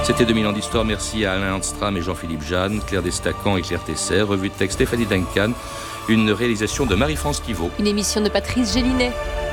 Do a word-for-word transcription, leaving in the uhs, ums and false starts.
C'était deux mille ans d'histoire. Merci à Alain Handstram et Jean-Philippe Jeanne, Claire Destacan et Claire Tesser. Revue de texte Stéphanie Duncan. Une réalisation de Marie-France Quivaud. Une émission de Patrice Gélinet.